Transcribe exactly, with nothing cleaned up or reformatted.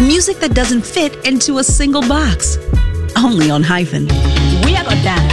Music that doesn't fit into a single box. Only on Hyphen. We are gonna dance.